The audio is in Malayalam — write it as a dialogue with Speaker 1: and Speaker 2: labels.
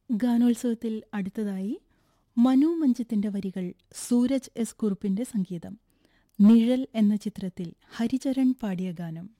Speaker 1: ഗാനോത്സവത്തിൽ അടുത്തതായി മനു മഞ്ചത്തിന്റെ വരികൾ, സൂരജ് എസ് കുറുപ്പിന്റെ സംഗീതം. നിഴൽ എന്ന ചിത്രത്തിൽ ഹരിചരൺ പാടിയ ഗാനം.